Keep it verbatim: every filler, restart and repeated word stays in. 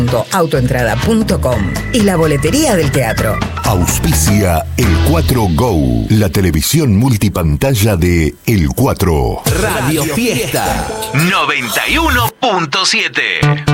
autoentrada punto com y la boletería del teatro. Auspicia El cuatro Go, la televisión multipantalla de El cuatro. Radio Fiesta noventa y uno punto siete.